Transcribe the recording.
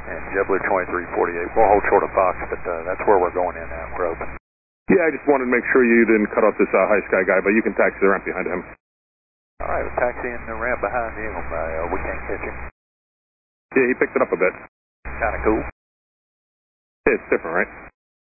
And JetBlue 2348, we'll hold short of Fox, but that's where we're going in now. We're open. Yeah, I just wanted to make sure you didn't cut off this high sky guy, but you can taxi the ramp behind him. All right, we're taxiing the ramp behind him. We can't catch him. Yeah, he picked it up a bit. Kind of cool. Yeah, it's different, right?